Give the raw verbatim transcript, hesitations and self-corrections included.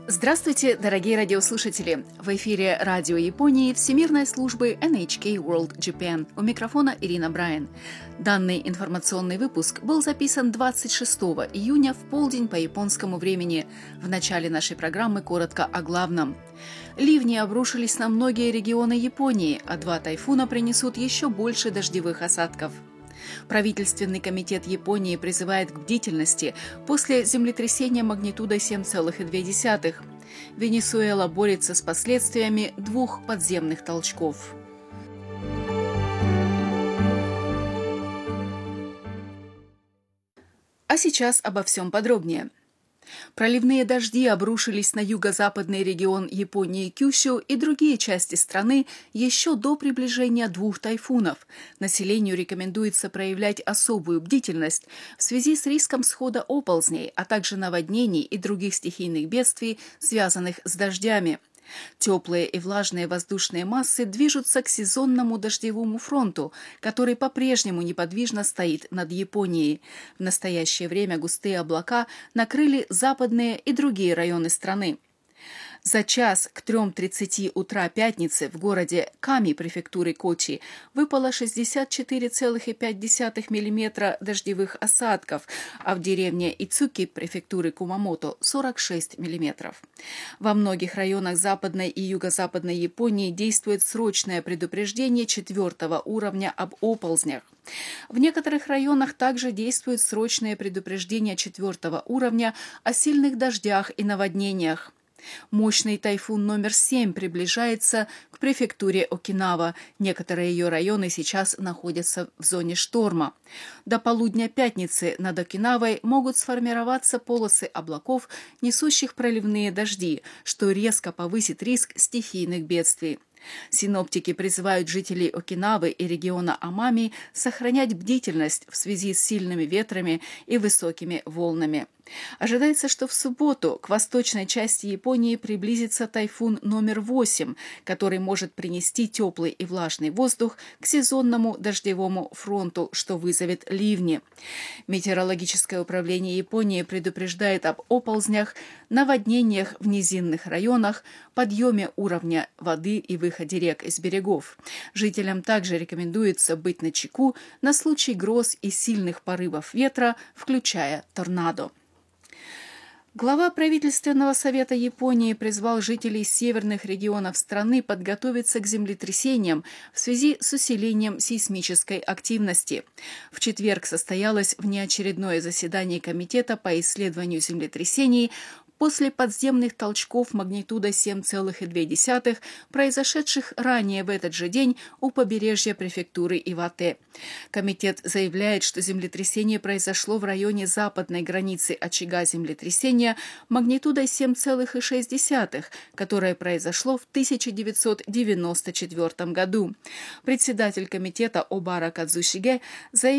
Здравствуйте, дорогие радиослушатели! В эфире Радио Японии Всемирной службы эн эйч кей World Japan. У микрофона Ирина Брайан. Данный информационный выпуск был записан двадцать шестого июня в полдень по японскому времени. В начале нашей программы коротко о главном. Ливни обрушились на многие регионы Японии, а два тайфуна принесут еще больше дождевых осадков. Правительственный комитет Японии призывает к бдительности после землетрясения магнитудой семь целых две десятых. Венесуэла борется с последствиями двух подземных толчков. А сейчас обо всем подробнее. Проливные дожди обрушились на юго-западный регион Японии Кюсю и другие части страны еще до приближения двух тайфунов. Населению рекомендуется проявлять особую бдительность в связи с риском схода оползней, а также наводнений и других стихийных бедствий, связанных с дождями. Теплые и влажные воздушные массы движутся к сезонному дождевому фронту, который по-прежнему неподвижно стоит над Японией. В настоящее время густые облака накрыли западные и другие районы страны. За час к трем тридцати утра пятницы в городе Ками префектуры Кочи выпало шестьдесят четыре целых пять десятых миллиметра дождевых осадков, а в деревне Ицуки префектуры Кумамото сорок шесть миллиметров. Во многих районах западной и юго-западной Японии действует срочное предупреждение четвертого уровня об оползнях. В некоторых районах также действует срочное предупреждение четвертого уровня о сильных дождях и наводнениях. Мощный тайфун номер семь приближается к префектуре Окинава. Некоторые ее районы сейчас находятся в зоне шторма. До полудня пятницы над Окинавой могут сформироваться полосы облаков, несущих проливные дожди, что резко повысит риск стихийных бедствий. Синоптики призывают жителей Окинавы и региона Амами сохранять бдительность в связи с сильными ветрами и высокими волнами. Ожидается, что в субботу к восточной части Японии приблизится тайфун номер восемь, который может принести теплый и влажный воздух к сезонному дождевому фронту, что вызовет ливни. Метеорологическое управление Японии предупреждает об оползнях, наводнениях в низинных районах, подъеме уровня воды и выходе рек из берегов. Жителям также рекомендуется быть начеку на случай гроз и сильных порывов ветра, включая торнадо. Глава правительственного совета Японии призвал жителей северных регионов страны подготовиться к землетрясениям в связи с усилением сейсмической активности. В четверг состоялось внеочередное заседание Комитета по исследованию землетрясений после подземных толчков магнитудой семь целых две десятых, произошедших ранее в этот же день у побережья префектуры Ивате. Комитет заявляет, что землетрясение произошло в районе западной границы очага землетрясения магнитудой семь целых шесть десятых, которое произошло в тысяча девятьсот девяносто четвёртом году. Председатель комитета Обара Кадзушиге заявил,